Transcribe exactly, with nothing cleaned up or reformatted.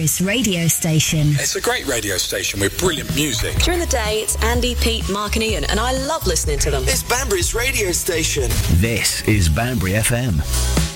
Banbury's radio station. It's a great radio station with brilliant music. During the day, it's Andy, Pete, Mark and Ian, and I love listening to them. It's Banbury's radio station. This is Banbury F M.